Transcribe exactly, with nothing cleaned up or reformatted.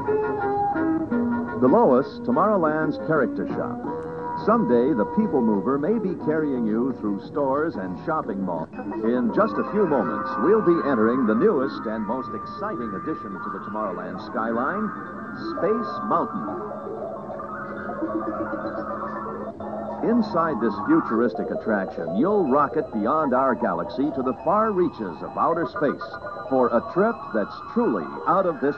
Below us, Tomorrowland's Character Shop. Someday, the People Mover may be carrying you through stores and shopping malls. In just a few moments, we'll be entering the newest and most exciting addition to the Tomorrowland skyline, Space Mountain. Inside this futuristic attraction, you'll rocket beyond our galaxy to the far reaches of outer space for a trip that's truly out of this